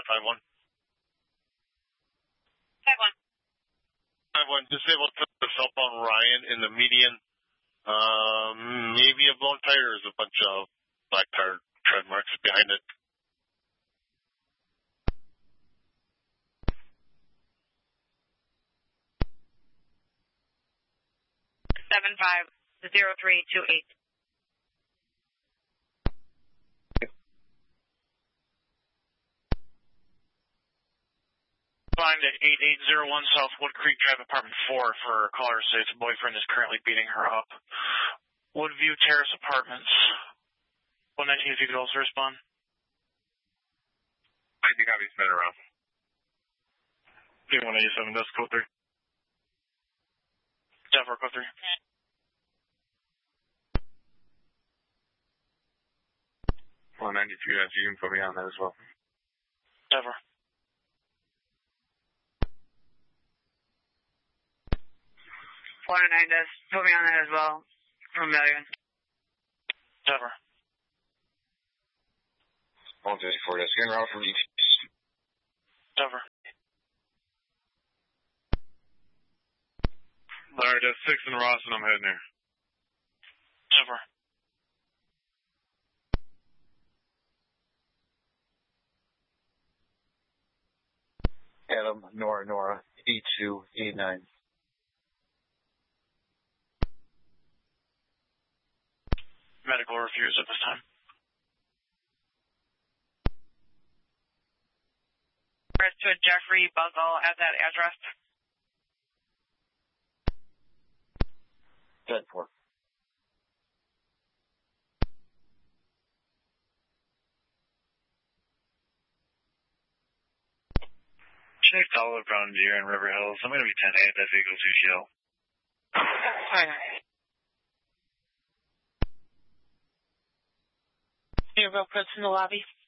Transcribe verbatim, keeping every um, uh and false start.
five one. five one. five one, disable to the southbound Ryan in the median. Um, maybe a blown tire. There's a bunch of black tire tread marks behind it. seven five zero three two eight. Find at eight eight zero one South Wood Creek Drive, apartment four for caller says boyfriend is currently beating her up. Woodview Terrace Apartments. one nineteen, if you could also respond. I think I'll be spinning around. D one eighty-seven, that's code three. Denver, code three. one ninety-three, you can put me on that as well. Denver. four nine does. Put me on that as well. From Million. Denver. one fifty-four, that's getting around from E T. Denver. Alright, that's six in Ross and I'm heading there. Denver. Adam, Nora, Nora, E two, E nine. Medical refuse at this time. To Jeffrey Buzzell at that address. ten four. Chase Olive Brown Deer in River Hills. I'm going to be ten eight. That vehicle's U C L. Alright. You're real close in the lobby.